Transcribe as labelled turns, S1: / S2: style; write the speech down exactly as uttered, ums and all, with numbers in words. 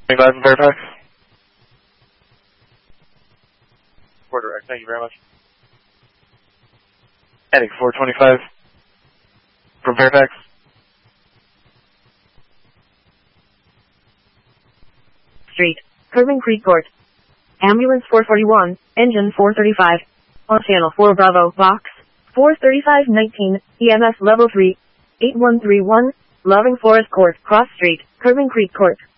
S1: twenty-five from Fairfax. four direct, thank you very much. Heading four twenty-five from Fairfax.
S2: Street, Curving Creek Court. Ambulance four forty-one, engine four thirty-five. On channel four Bravo, box four thirty-five nineteen, E M S level three, eight one three one, Loving Forest Court, Cross Street, Curving Creek Court.